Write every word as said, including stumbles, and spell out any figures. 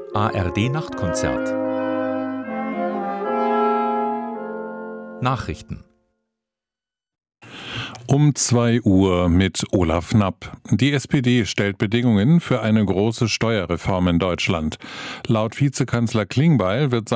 A R D-Nachtkonzert. Nachrichten. Um zwei Uhr mit Olaf Knapp. Die S P D stellt Bedingungen für eine große Steuerreform in Deutschland. Laut Vizekanzler Klingbeil wird